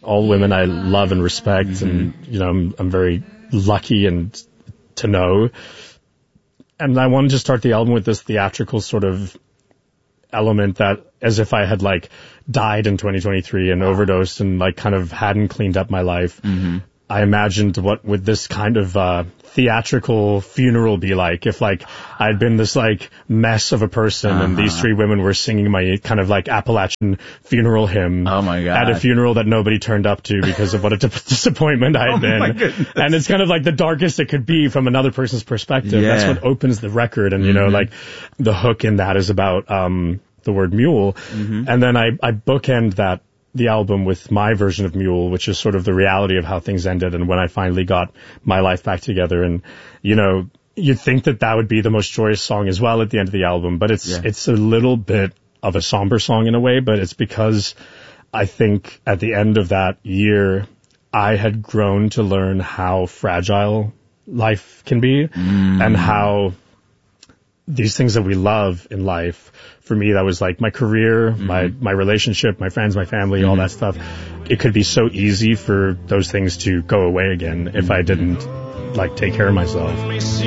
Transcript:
all women I love and respect, and I'm very lucky and to know. And I wanted to start the album with this theatrical sort of element, that as if I had like died in 2023 and overdosed and like kind of hadn't cleaned up my life. I imagined what would this kind of theatrical funeral be like if like I'd been this like mess of a person and these three women were singing my kind of like Appalachian funeral hymn. Oh my God. At a funeral that nobody turned up to because of what a disappointment I had been. My goodness. And it's kind of like the darkest it could be from another person's perspective. Yeah. That's what opens the record. And like the hook in that is about the word mule. And then I bookend the album with my version of Mule, which is sort of the reality of how things ended and when I finally got my life back together. And, you'd think that would be the most joyous song as well at the end of the album, but it's a little bit of a somber song in a way, but it's because I think at the end of that year, I had grown to learn how fragile life can be and how these things that we love in life, for me, that was like my career, my relationship, my friends, my family, all that stuff. It could be so easy for those things to go away again if I didn't like take care of myself.